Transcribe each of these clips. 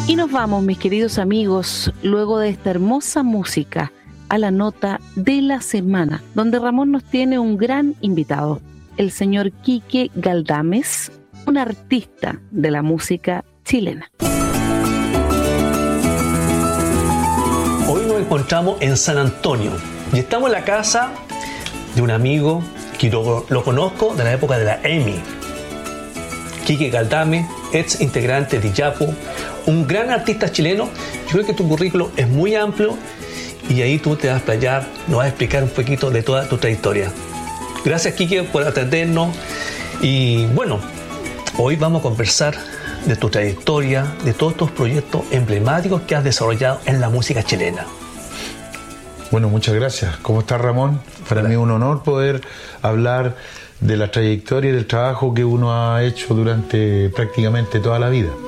Y nos vamos, mis queridos amigos, luego de esta hermosa música, a la nota de la semana, donde Ramón nos tiene un gran invitado, el señor Quique Galdames, un artista de la música chilena. Hoy nos encontramos en San Antonio y estamos en la casa de un amigo que lo conozco de la época de la EMI. Quique Galdames, ex integrante de Iyapu, un gran artista chileno. Yo creo que tu currículum es muy amplio y ahí tú te vas a explayar, nos vas a explicar un poquito de toda tu trayectoria. Gracias, Quique, por atendernos. Y bueno, hoy vamos a conversar de tu trayectoria, de todos estos proyectos emblemáticos que has desarrollado en la música chilena. Bueno, muchas gracias. ¿Cómo estás, Ramón? Para mí es un honor poder hablar de la trayectoria y del trabajo que uno ha hecho durante prácticamente toda la vida.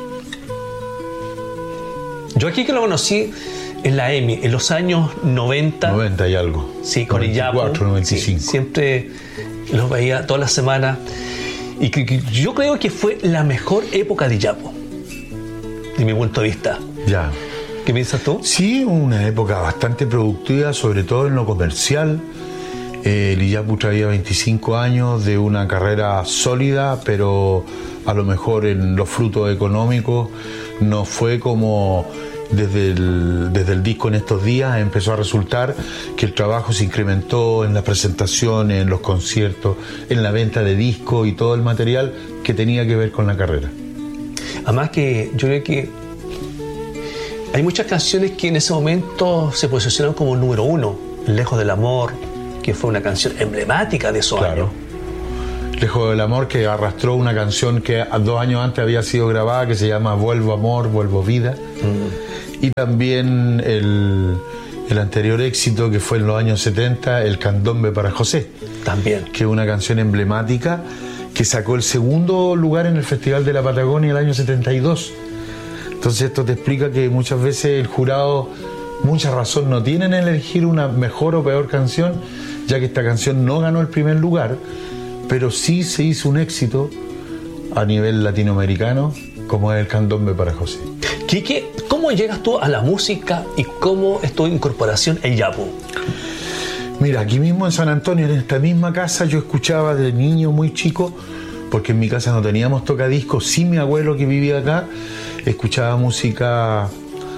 Yo aquí que lo conocí en la EMI, en los años 90. 90 y algo. Sí, con Iyapu. 95. Sí, siempre los veía todas las semanas. Y yo creo que fue la mejor época de Iyapu, de mi punto de vista. Ya. ¿Qué piensas tú? Sí, una época bastante productiva, sobre todo en lo comercial. El Iyapu traía 25 años de una carrera sólida, pero a lo mejor en los frutos económicos no fue como desde el disco En estos días empezó a resultar que el trabajo se incrementó en las presentaciones, en los conciertos, en la venta de discos y todo el material que tenía que ver con la carrera. Además que yo creo que hay muchas canciones que en ese momento se posicionaron como número uno. Lejos del amor, que fue una canción emblemática de esos años. Lejos del amor, que arrastró una canción que 2 años antes había sido grabada, que se llama Vuelvo Amor, Vuelvo Vida. Y también el anterior éxito, que fue en los años 70, El Candombe para José. También. Que es una canción emblemática que sacó el segundo lugar en el Festival de la Patagonia el año 72. Entonces esto te explica que muchas veces el jurado mucha razón no tiene en elegir una mejor o peor canción, ya que esta canción no ganó el primer lugar, pero sí se hizo un éxito a nivel latinoamericano, como es El Candombe para José. Quique, ¿cómo llegas tú a la música y cómo es tu incorporación en Iyapu? Mira, aquí mismo en San Antonio, en esta misma casa, yo escuchaba de niño muy chico, porque en mi casa no teníamos tocadiscos, sí mi abuelo que vivía acá, escuchaba música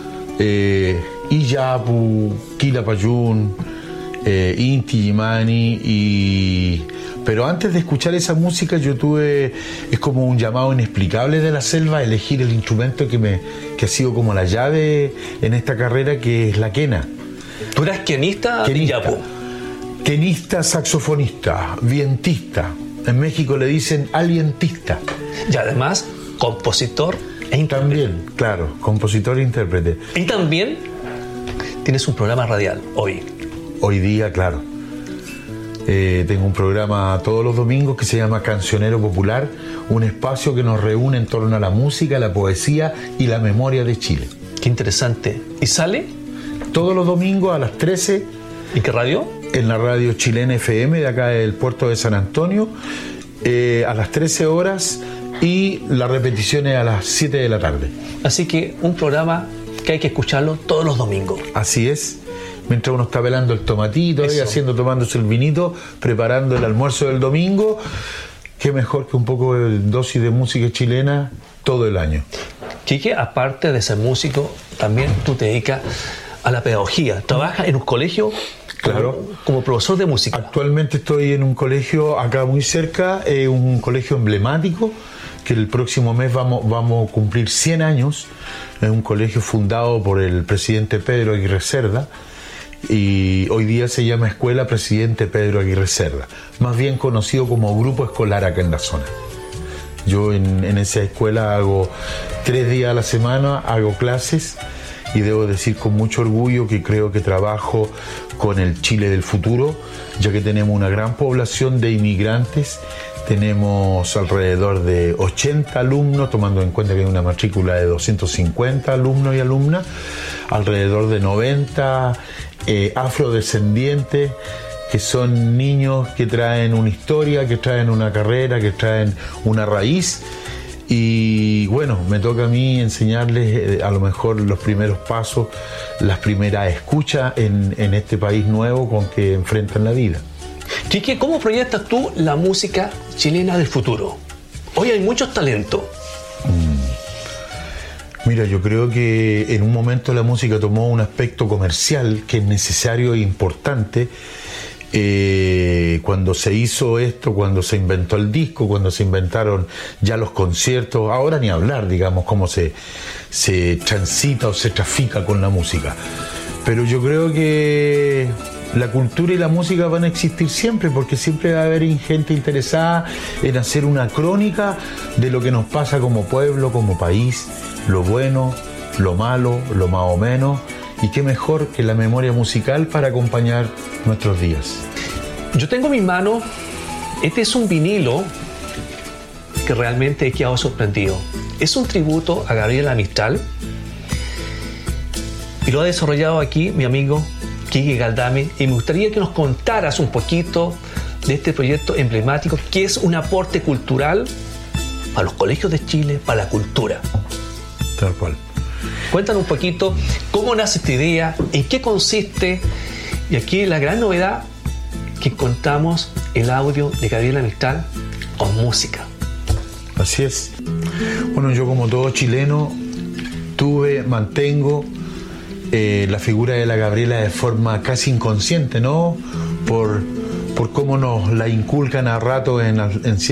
Iyapu, Quilapayún, Inti Illimani, pero antes de escuchar esa música yo tuve, es como un llamado inexplicable de la selva, a elegir el instrumento que ha sido como la llave en esta carrera, que es la quena. ¿Tú eras quenista de Iyapu? Quenista, saxofonista, vientista. En México le dicen alientista. Y además, compositor e intérprete. También, claro, compositor e intérprete. Y también tienes un programa radial hoy. Hoy día, claro. Tengo un programa todos los domingos que se llama Cancionero Popular, un espacio que nos reúne en torno a la música, la poesía y la memoria de Chile. Qué interesante. ¿Y sale? Todos los domingos a las 13. ¿Y qué radio? En la radio Chilena FM de acá del puerto de San Antonio, a las 13 horas, y la repetición es a las 7 de la tarde. Así que un programa que hay que escucharlo todos los domingos. Así es. Mientras uno está pelando el tomatito, tomándose el vinito, preparando el almuerzo del domingo, qué mejor que un poco de dosis de música chilena todo el año. Quique, aparte de ser músico, también tú te dedicas a la pedagogía. ¿Trabajas en un colegio? Claro. Como profesor de música. Actualmente estoy en un colegio acá muy cerca, un colegio emblemático, que el próximo mes vamos a cumplir 100 años. Es un colegio fundado por el presidente Pedro Aguirre Cerda, y hoy día se llama Escuela Presidente Pedro Aguirre Cerda, más bien conocido como grupo escolar acá en la zona. Yo en esa escuela hago 3 días a la semana, hago clases, y debo decir con mucho orgullo que creo que trabajo con el Chile del futuro, ya que tenemos una gran población de inmigrantes. Tenemos alrededor de 80 alumnos, tomando en cuenta que hay una matrícula de 250 alumnos y alumnas, alrededor de 90 afrodescendientes, que son niños que traen una historia, que traen una carrera, que traen una raíz, Y bueno, me toca a mí enseñarles a lo mejor los primeros pasos, las primeras escuchas en este país nuevo con que enfrentan la vida. Quique, ¿cómo proyectas tú la música chilena del futuro? Hoy hay muchos talentos. Mira, yo creo que en un momento la música tomó un aspecto comercial que es necesario e importante. Cuando se hizo esto, cuando se inventó el disco, cuando se inventaron ya los conciertos, ahora ni hablar, digamos, cómo se transita o se trafica con la música. Pero yo creo que la cultura y la música van a existir siempre, porque siempre va a haber gente interesada en hacer una crónica de lo que nos pasa como pueblo, como país, lo bueno, lo malo, lo más o menos. Y qué mejor que la memoria musical para acompañar nuestros días. Yo tengo en mi mano, este es un vinilo que realmente he quedado sorprendido. Es un tributo a Gabriela Mistral y lo ha desarrollado aquí mi amigo Quique Galdame, y me gustaría que nos contaras un poquito de este proyecto emblemático que es un aporte cultural para los colegios de Chile, para la cultura. Tal cual. Cuéntanos un poquito cómo nace esta idea, en qué consiste, y aquí la gran novedad que encontramos el audio de Gabriela Mistral con música. Así es. Bueno, yo como todo chileno mantengo la figura de la Gabriela de forma casi inconsciente, ¿no? Por cómo nos la inculcan a rato en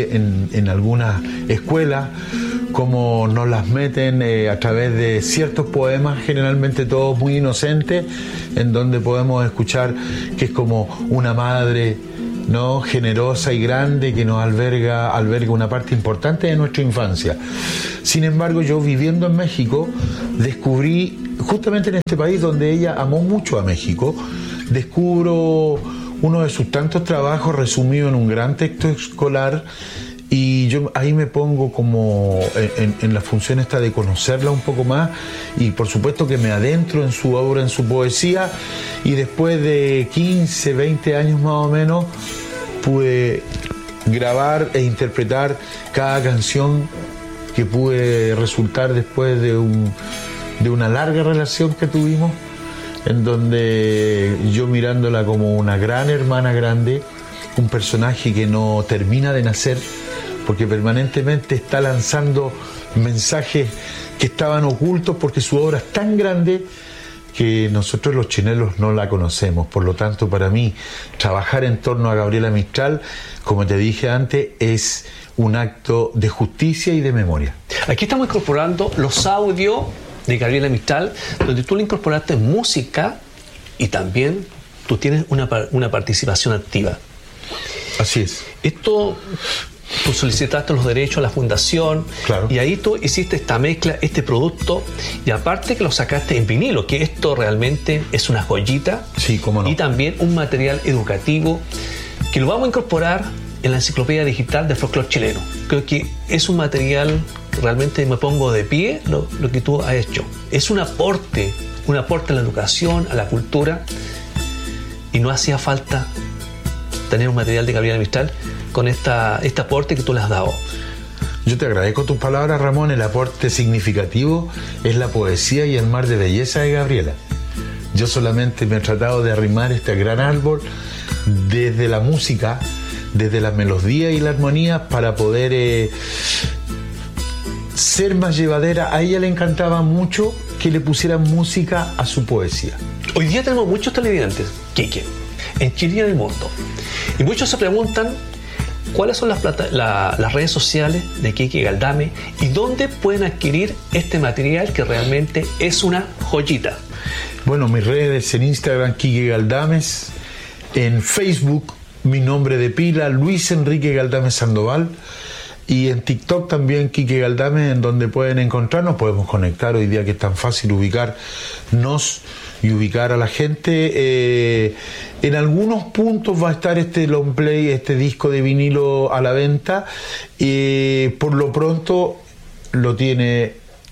algunas escuelas, cómo nos las meten a través de ciertos poemas, generalmente todos muy inocentes, en donde podemos escuchar que es como una madre, ¿no?, generosa y grande que nos alberga una parte importante de nuestra infancia. Sin embargo, yo viviendo en México descubrí, justamente en este país donde ella amó mucho a México, descubro uno de sus tantos trabajos resumido en un gran texto escolar. Y yo ahí me pongo como en la función esta de conocerla un poco más, y por supuesto que me adentro en su obra, en su poesía, y después de 15, 20 años más o menos pude grabar e interpretar cada canción que pude resultar después de una larga relación que tuvimos, en donde yo mirándola como una gran hermana grande, un personaje que no termina de nacer, porque permanentemente está lanzando mensajes que estaban ocultos, porque su obra es tan grande que nosotros los chilenos no la conocemos. Por lo tanto, para mí, trabajar en torno a Gabriela Mistral, como te dije antes, es un acto de justicia y de memoria. Aquí estamos incorporando los audios de Gabriela Mistral, donde tú le incorporaste música y también tú tienes una participación activa. Así es. Esto, tú solicitaste los derechos a la fundación, claro, y ahí tú hiciste esta mezcla, este producto, y aparte que lo sacaste en vinilo, que esto realmente es una joyita. Sí, cómo no. Y también un material educativo que lo vamos a incorporar en la enciclopedia digital de folclore chileno. Creo que es un material que realmente me pongo de pie lo que tú has hecho. Es un aporte a la educación, a la cultura, y no hacía falta tener un material de Gabriela Mistral con este aporte que tú le has dado. Yo te agradezco tus palabras, Ramón. El aporte significativo es la poesía y el mar de belleza de Gabriela. Yo solamente me he tratado de arrimar este gran árbol desde la música, desde la melodía y la armonía, para poder ser más llevadera. A ella le encantaba mucho que le pusieran música a su poesía. Hoy día tenemos muchos televidentes, Quique, en Chile y en el mundo. Y muchos se preguntan cuáles son las redes sociales de Quique Galdame y dónde pueden adquirir este material que realmente es una joyita. Bueno, mis redes en Instagram, Quique Galdames, en Facebook, mi nombre de pila, Luis Enrique Galdame Sandoval, y en TikTok también, Quique Galdame, en donde pueden encontrarnos. Podemos conectar hoy día, que es tan fácil ubicarnos y ubicar a la gente. En algunos puntos va a estar este long play, este disco de vinilo a la venta. Por lo pronto lo tiene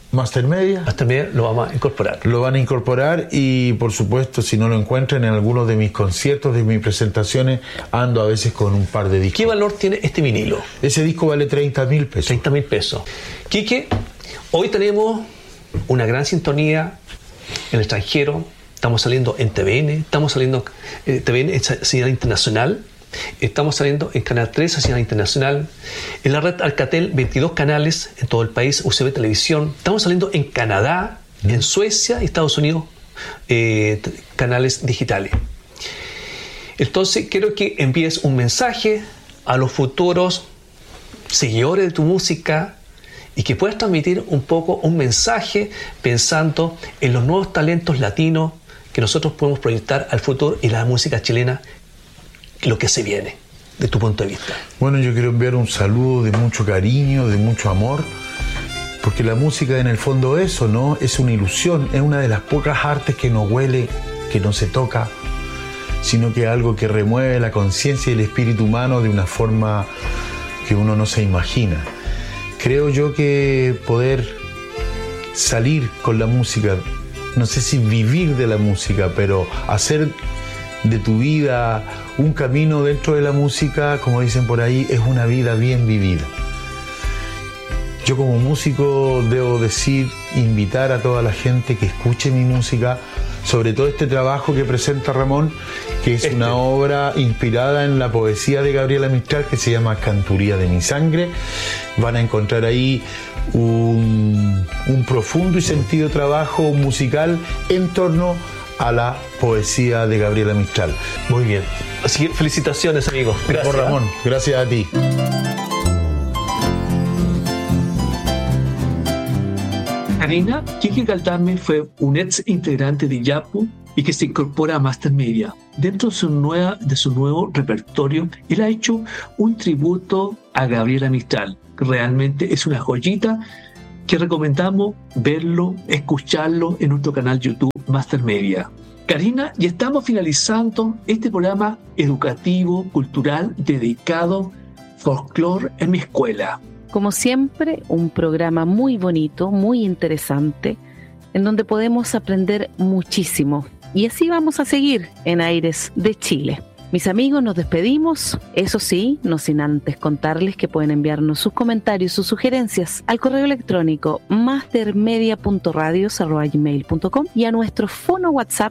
Master Media. Master Media lo vamos a incorporar. Lo van a incorporar y, por supuesto, si no lo encuentran en algunos de mis conciertos, de mis presentaciones, ando a veces con un par de discos. ¿Qué valor tiene este vinilo? Ese disco vale 30.000 pesos. 30.000 pesos. Quique, hoy tenemos una gran sintonía en el extranjero. Estamos saliendo en TVN, estamos saliendo TVN en señal internacional. Estamos saliendo en Canal 3, señal internacional. En la red Alcatel, 22 canales en todo el país, UCB Televisión. Estamos saliendo en Canadá, en Suecia y Estados Unidos, canales digitales. Entonces, quiero que envíes un mensaje a los futuros seguidores de tu música y que puedas transmitir un poco un mensaje pensando en los nuevos talentos latinos que nosotros podemos proyectar al futuro y la música chilena, lo que se viene, de tu punto de vista. Bueno, yo quiero enviar un saludo de mucho cariño, de mucho amor, porque la música en el fondo eso, ¿no? Es una ilusión, es una de las pocas artes que no huele, que no se toca, sino que es algo que remueve la conciencia y el espíritu humano de una forma que uno no se imagina. Creo yo que poder salir con la música, no sé si vivir de la música, pero hacer de tu vida un camino dentro de la música, como dicen por ahí, es una vida bien vivida. Yo como músico debo decir, invitar a toda la gente que escuche mi música, sobre todo este trabajo que presenta Ramón, que es una obra inspirada en la poesía de Gabriela Mistral, que se llama Canturía de mi sangre. Van a encontrar ahí un profundo y sentido trabajo musical en torno a la poesía de Gabriela Mistral. Muy bien. Así que felicitaciones, amigo. Gracias. Por Ramón, gracias a ti. Karina, Quique Galdames fue un ex integrante de Yapu y que se incorpora a Master Media. Dentro de su nuevo repertorio, él ha hecho un tributo a Gabriela Mistral. Realmente es una joyita que recomendamos verlo, escucharlo en nuestro canal YouTube Master Media. Karina, ya estamos finalizando este programa educativo, cultural, dedicado Folclore en mi escuela. Como siempre, un programa muy bonito, muy interesante, en donde podemos aprender muchísimo. Y así vamos a seguir en Aires de Chile. Mis amigos, nos despedimos, eso sí, no sin antes contarles que pueden enviarnos sus comentarios, sus sugerencias al correo electrónico mastermedia.radios@gmail.com y a nuestro fono WhatsApp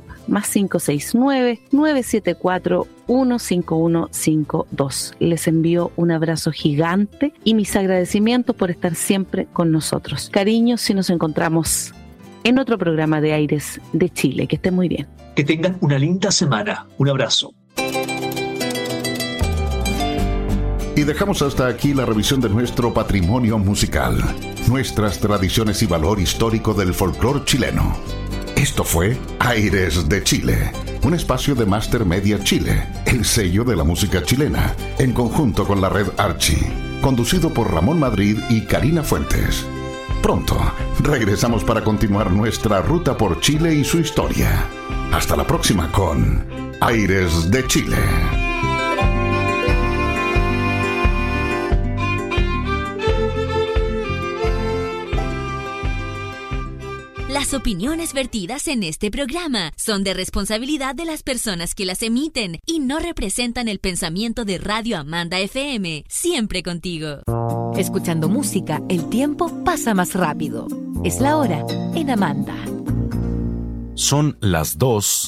+569-974-15152. Les envío un abrazo gigante y mis agradecimientos por estar siempre con nosotros. Cariños, si nos encontramos en otro programa de Aires de Chile. Que estén muy bien. Que tengan una linda semana. Un abrazo. Y dejamos hasta aquí la revisión de nuestro patrimonio musical, nuestras tradiciones y valor histórico del folclore chileno. Esto fue Aires de Chile, un espacio de Master Media Chile, el sello de la música chilena, en conjunto con la red Archie, conducido por Ramón Madrid y Karina Fuentes. Pronto regresamos para continuar nuestra ruta por Chile y su historia. Hasta la próxima con Aires de Chile. Las opiniones vertidas en este programa son de responsabilidad de las personas que las emiten y no representan el pensamiento de Radio Amanda FM, siempre contigo. Escuchando música, el tiempo pasa más rápido. Es la hora en Amanda. Son las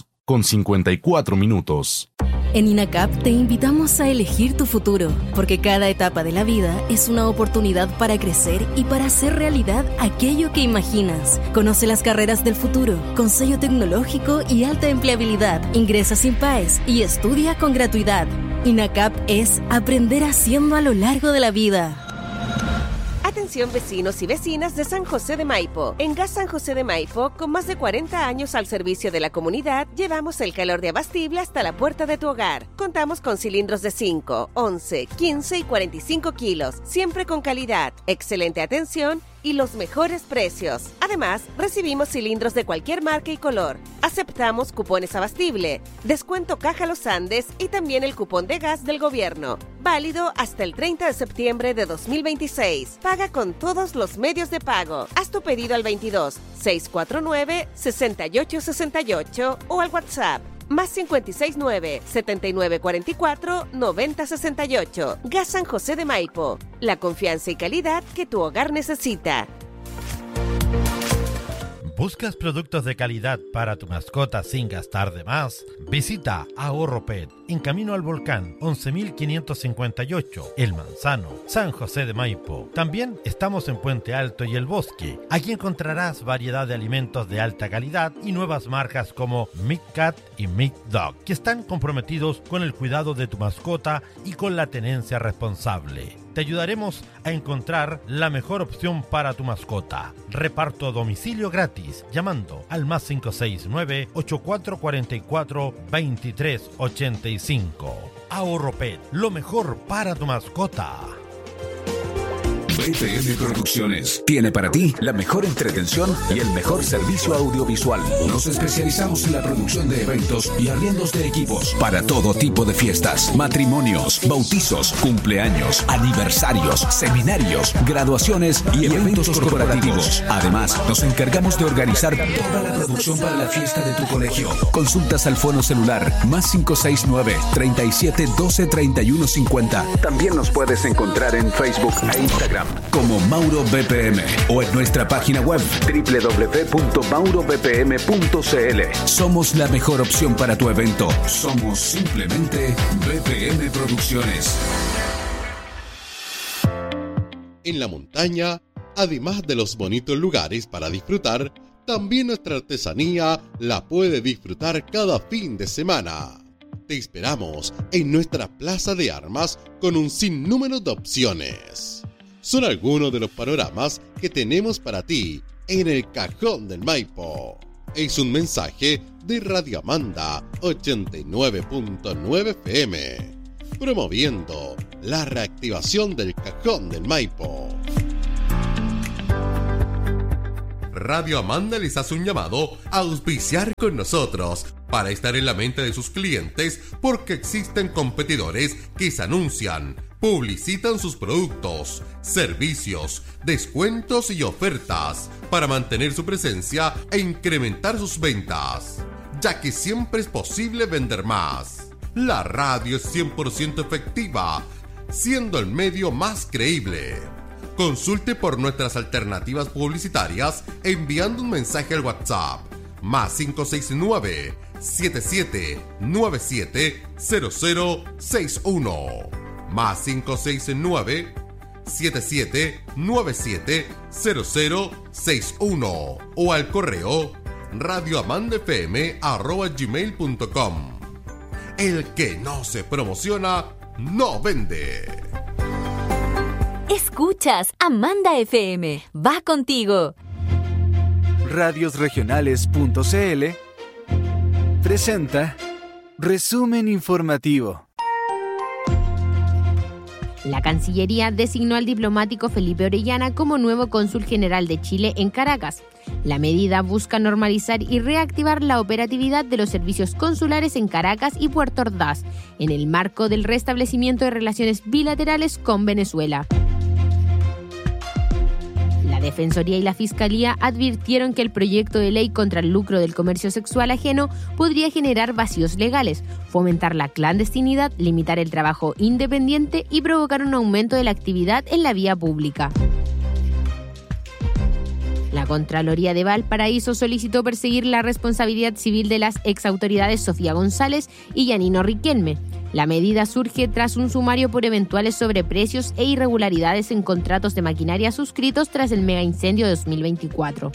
2:54. En INACAP te invitamos a elegir tu futuro, porque cada etapa de la vida es una oportunidad para crecer y para hacer realidad aquello que imaginas. Conoce las carreras del futuro, con sello tecnológico y alta empleabilidad. Ingresa sin PAES y estudia con gratuidad. INACAP es aprender haciendo a lo largo de la vida. Atención vecinos y vecinas de San José de Maipo. En Gas San José de Maipo, con más de 40 años al servicio de la comunidad, llevamos el calor de abastible hasta la puerta de tu hogar. Contamos con cilindros de 5, 11, 15 y 45 kilos, siempre con calidad, excelente atención y los mejores precios. Además, recibimos cilindros de cualquier marca y color. Aceptamos cupones abastible, descuento Caja Los Andes y también el cupón de gas del gobierno. Válido hasta el 30 de septiembre de 2026. Paga con todos los medios de pago. Haz tu pedido al 22 649 6868 o al WhatsApp más 569 7944 9068. Gas San José de Maipo. La confianza y calidad que tu hogar necesita. ¿Buscas productos de calidad para tu mascota sin gastar de más? Visita Ahorro Pet en Camino al Volcán 11.558, El Manzano, San José de Maipo. También estamos en Puente Alto y El Bosque. Aquí encontrarás variedad de alimentos de alta calidad y nuevas marcas como Mick Cat y Mick Dog, que están comprometidos con el cuidado de tu mascota y con la tenencia responsable. Te ayudaremos a encontrar la mejor opción para tu mascota. Reparto a domicilio gratis llamando al más 569-8444-2385. Ahorro Pet, lo mejor para tu mascota. BPM Producciones tiene para ti la mejor entretención y el mejor servicio audiovisual. Nos especializamos en la producción de eventos y arriendos de equipos para todo tipo de fiestas, matrimonios, bautizos, cumpleaños, aniversarios, seminarios, graduaciones y eventos corporativos. Además, nos encargamos de organizar toda la producción para la fiesta de tu colegio. Consultas al fono celular más 569 37 12 31 50. También nos puedes encontrar en Facebook e Instagram como Mauro BPM o en nuestra página web www.maurobpm.cl. Somos la mejor opción para tu evento. Somos simplemente BPM Producciones. En la montaña, además de los bonitos lugares para disfrutar, también nuestra artesanía la puede disfrutar cada fin de semana. Te esperamos en nuestra plaza de armas con un sinnúmero de opciones. Son algunos de los panoramas que tenemos para ti en el Cajón del Maipo. Es un mensaje de Radio Amanda 89.9 FM, promoviendo la reactivación del Cajón del Maipo. Radio Amanda les hace un llamado a auspiciar con nosotros para estar en la mente de sus clientes, porque existen competidores que se anuncian, publicitan sus productos, servicios, descuentos y ofertas para mantener su presencia e incrementar sus ventas, ya que siempre es posible vender más. La radio es 100% efectiva, siendo el medio más creíble. Consulte por nuestras alternativas publicitarias enviando un mensaje al WhatsApp más 569 7797 0061 más 569 7797 0061 o al correo radioamandafm@gmail.com. El que no se promociona no vende. Escuchas Amanda FM, va contigo. Radiosregionales.cl presenta Resumen Informativo. La Cancillería designó al diplomático Felipe Orellana como nuevo cónsul general de Chile en Caracas. La medida busca normalizar y reactivar la operatividad de los servicios consulares en Caracas y Puerto Ordaz, en el marco del restablecimiento de relaciones bilaterales con Venezuela. La Defensoría y la Fiscalía advirtieron que el proyecto de ley contra el lucro del comercio sexual ajeno podría generar vacíos legales, fomentar la clandestinidad, limitar el trabajo independiente y provocar un aumento de la actividad en la vía pública. La Contraloría de Valparaíso solicitó perseguir la responsabilidad civil de las exautoridades Sofía González y Yanino Riquelme. La medida surge tras un sumario por eventuales sobreprecios e irregularidades en contratos de maquinaria suscritos tras el mega incendio de 2024.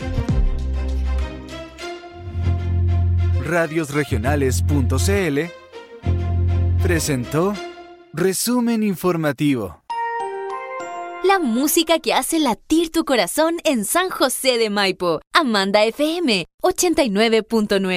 Radiosregionales.cl presentó Resumen Informativo. La música que hace latir tu corazón en San José de Maipo. Amanda FM 89.9.